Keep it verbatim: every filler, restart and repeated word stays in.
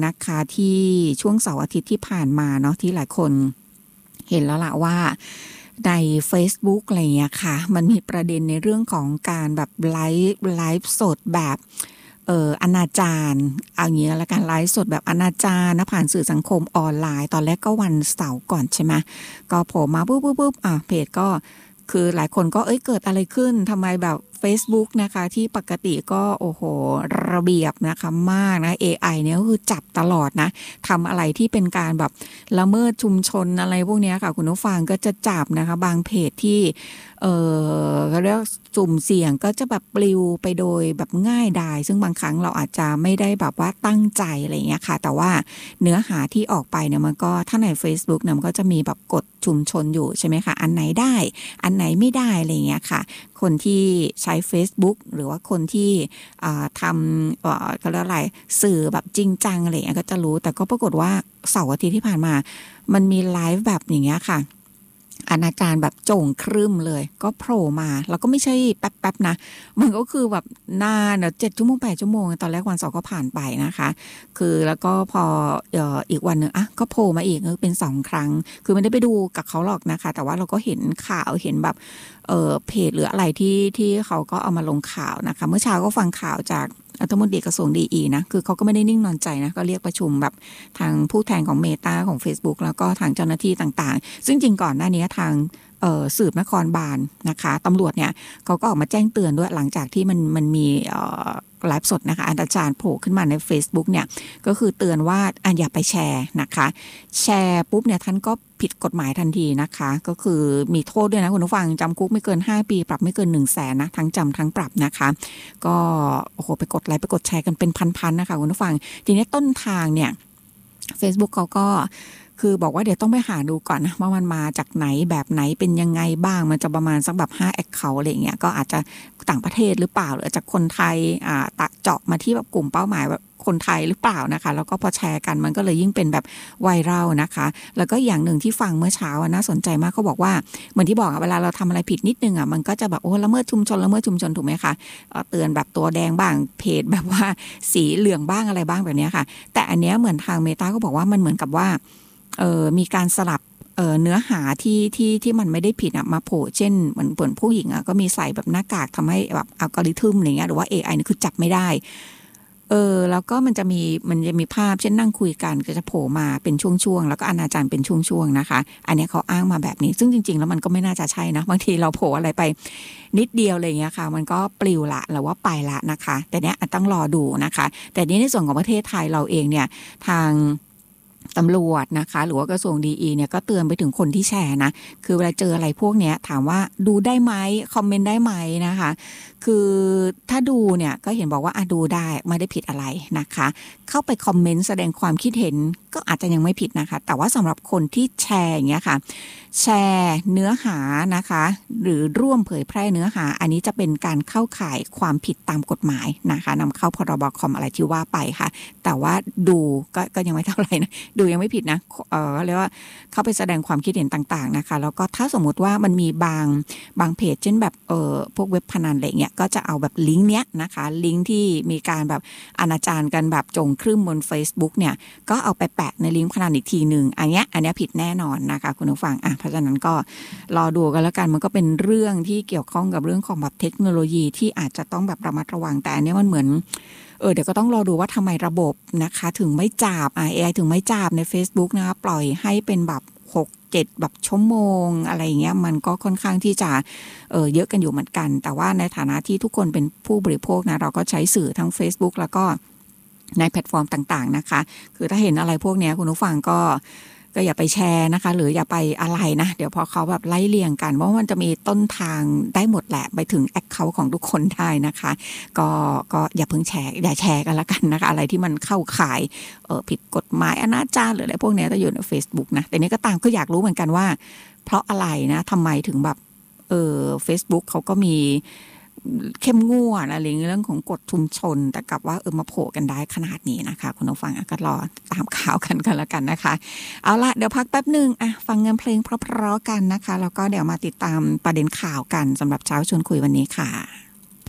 นะคะที่ช่วงเสาร์อาทิตย์ที่ผ่านมาเนาะที่หลายคนเห็นแล้วล่ะว่าใน Facebook อะไรอย่างเงี้ยค่ะมันมีประเด็นในเรื่องของการแบบไลฟ์ไลฟ์สดแบบเอ่ออนาจารเอาอย่างนี้แล้วกันไลฟ์สดแบบอนาจารนะผ่านสื่อสังคมออนไลน์ตอนแรกก็วันเสาร์ก่อนใช่ไหมก็โผล่มาปุ๊บปุ๊บปุ๊บอ่ะเพจก็คือหลายคนก็เอ้ยเกิดอะไรขึ้นทำไมแบบ Facebook นะคะที่ปกติก็โอ้โหระเบียบนะคะมากนะ เอ ไอ เนี่ยก็คือจับตลอดนะทำอะไรที่เป็นการแบบละเมิดชุมชนอะไรพวกนี้ค่ะคุณผู้ฟังก็จะจับนะคะบางเพจที่เออเขาเรียกสุ่มเสี่ยงก็จะแบบปลิวไปโดยแบบง่ายดายซึ่งบางครั้งเราอาจจะไม่ได้แบบว่าตั้งใจอะไรอย่างเงี้ยค่ะแต่ว่าเนื้อหาที่ออกไปเนี่ยมันก็ถ้าใน Facebook เนี่ยมันก็จะมีแบบกฎชุมชนอยู่ใช่ไหมคะอันไหนได้อันไหนไม่ได้อะไรอย่างเงี้ยค่ะคนที่ใช้ Facebook หรือว่าคนที่ทำเขาเรียกอะไรสื่อแบบจริงจังอะไรอย่างเงี้ยก็จะรู้แต่ก็ปรากฏว่าเสาร์อาทิตย์ที่ผ่านมามันมีไลฟ์แบบอย่างเงี้ยค่ะอนาจารแบบโจ่งครึ่มเลยก็โผล่มาแล้วก็ไม่ใช่แป๊บๆนะมันก็คือแบบนานเนอะเจ็ดชั่วโมงแปดชั่วโมงตอนแรกวันเสาร์ก็ผ่านไปนะคะคือแล้วก็พอเอ่ออีกวันนึงอ่ะก็โผล่มาอีกเป็นสองครั้งคือไม่ได้ไปดูกับเขาหรอกนะคะแต่ว่าเราก็เห็นข่าวเห็นแบบเอ่อเพจหรืออะไรที่ที่เขาก็เอามาลงข่าวนะคะเมื่อเช้าก็ฟังข่าวจากรัฐมนตรีกระทรวงดีอีนะคือเขาก็ไม่ได้นิ่งนอนใจนะก็เรียกประชุมแบบทางผู้แทนของเมตาของ Facebook แล้วก็ทางเจ้าหน้าที่ต่างๆซึ่งจริงก่อนหน้านี้ทางสืบนครบาล นะคะตำรวจเนี่ยเขาก็ออกมาแจ้งเตือนด้วยหลังจากที่มันมันมีไลฟ์สดนะคะอาจารย์โผล่ขึ้นมาใน Facebook เนี่ยก็คือเตือนว่าอ่ะอย่าไปแชร์นะคะแชร์ปุ๊บเนี่ยท่านก็ผิดกฎหมายทันทีนะคะก็คือมีโทษด้วยนะคุณผู้ฟังจำคุกไม่เกินห้าปีปรับไม่เกินหนึ่งแสนนะทั้งจำทั้งปรับนะคะก็โอ้โหไปกดไลค์ไปกดแชร์กันเป็นพันๆนะคะคุณผู้ฟังทีนี้ต้นทางเนี่ย Facebook เขาก็คือบอกว่าเดี๋ยวต้องไปหาดูก่อนนะว่ามันมาจากไหนแบบไหนเป็นยังไงบ้างมันจะประมาณสักแบบห้า account อะไรอย่างเงี้ยก็อาจจะต่างประเทศหรือเปล่าหรือจากคนไทยอ่าตะเจาะมาที่แบบกลุ่มเป้าหมายแบบคนไทยหรือเปล่านะคะแล้วก็พอแชร์กันมันก็เลยยิ่งเป็นแบบไวรัลนะคะแล้วก็อย่างหนึ่งที่ฟังเมื่อเช้าน่าสนใจมากเขาบอกว่าเหมือนที่บอกเวลาเราทำอะไรผิดนิดนึงอ่ะมันก็จะแบบโอ้ละเมิดชุมชนละเมิดชุมชนถูกไหมคะเตือนแบบตัวแดงบ้างเพจแบบว่าสีเหลืองบ้างอะไรบ้างแบบนี้ค่ะแต่อันเนี้ยเหมือนทางเมตาก็บอกว่ามันเหมือนกับว่าเออมีการสลับเอ่อเนื้อหาที่ที่ที่มันไม่ได้ผิดอ่ะมาโผล่เช่นเหมือนเปิดผู้หญิงอ่ะก็มีใส่แบบหน้ากากทำให้แบบอัลกอริทึมอะไรเงี้ยหรือว่า เอ ไอ นี่คือจับไม่ได้เออแล้วก็มันจะมีมันจะมีภาพเช่นนั่งคุยกันก็จะโผล่มาเป็นช่วงๆแล้วก็อนาจารเป็นช่วงๆนะคะอันนี้เขาอ้างมาแบบนี้ซึ่งจริงๆแล้วมันก็ไม่น่าจะใช่นะบางทีเราโผล่อะไรไปนิดเดียวอะไรเงี้ยค่ะมันก็ปลิวละหรือว่าไปละนะคะแต่เนี้ยต้องรอดูนะคะแต่นี้ในส่วนของประเทศไทยเราเองเนี่ยทางตำรวจนะคะหรือว่ากระทรวงดีอีเนี่ยก็เตือนไปถึงคนที่แชร์นะคือเวลาเจออะไรพวกเนี้ยถามว่าดูได้ไหมคอมเมนต์ได้ไหมนะคะคือถ้าดูเนี่ยก็เห็นบอกว่าอ่ะดูได้ไม่ได้ผิดอะไรนะคะเข้าไปคอมเมนต์แสดงความคิดเห็นก็อาจจะยังไม่ผิดนะคะแต่ว่าสำหรับคนที่แชร์อย่างเงี้ยค่ะแชร์เนื้อหานะคะหรือร่วมเผยแพร่เนื้อหาอันนี้จะเป็นการเข้าข่ายความผิดตามกฎหมายนะคะนำเข้าพรบคอมอะไรที่ว่าไปค่ะแต่ว่าดูก็ก็ยังไม่เท่าไหร่นะดูยังไม่ผิดนะเออเรียกว่าเข้าไปแสดงความคิดเห็นต่างๆนะคะแล้วก็ถ้าสมมุติว่ามันมีบางบางเพจเช่นแบบเออพวกเว็บพนันอะไรเงี้ยก็จะเอาแบบลิงก์เนี้ยนะคะลิงก์ที่มีการแบบอนาจารกันแบบจงครึ่มบน Facebook เนี่ยก็เอาไปแปะในลิงก์พนันอีกทีนึงอันเนี้ยอันเนี้ยผิดแน่นอนนะคะคุณผู้ฟังอ่ะเพราะฉะนั้นก็รอดูกันแล้วกันมันก็เป็นเรื่องที่เกี่ยวข้องกับเรื่องของแบบเทคโนโลยีที่อาจจะต้องแบบระมัดระวังแต่อันเนี้ยมันเหมือนเออเดี๋ยวก็ต้องรอดูว่าทำไมระบบนะคะถึงไม่จับ เอ ไอ ถึงไม่จับใน Facebook นะคะปล่อยให้เป็นแบบหก เจ็ดแบบชั่วโมงอะไรอย่างเงี้ยมันก็ค่อนข้างที่จะเออเยอะกันอยู่เหมือนกันแต่ว่าในฐานะที่ทุกคนเป็นผู้บริโภคนะเราก็ใช้สื่อทั้ง Facebook แล้วก็ในแพลตฟอร์มต่างๆนะคะคือถ้าเห็นอะไรพวกเนี้ยคุณผู้ฟังก็ก็อย่าไปแชร์นะคะหรืออย่าไปอะไรนะเดี๋ยวพอเขาแบบไล่เรียงกันเพราะมันจะมีต้นทางได้หมดแหละไปถึงแอคเคาท์ของทุกคนได้นะคะก็ก็อย่าเพิ่งแชร์อย่าแชร์กันละกันนะคะอะไรที่มันเข้าข่ายเออผิดกฎหมายอนาจารหรืออะไรพวกนี้จะอยู่ใน Facebook นะแต่นี้ก็ตามก็อยากรู้เหมือนกันว่าเพราะอะไรนะทำไมถึงแบบเออ Facebook เขาก็มีเข้มงวดอะไรเรื่องของกฎชุมชนแต่กับว่าเออมาโผล่กันได้ขนาดนี้นะคะคุณผู้ฟังก็รอตามข่าวกันกันแล้วกันนะคะเอาละเดี๋ยวพักแป๊บนึงอ่ะฟังเงินเพลงเพราะๆกันนะคะแล้วก็เดี๋ยวมาติดตามประเด็นข่าวกันสำหรับเช้าชวนคุยวันนี้ค่ะ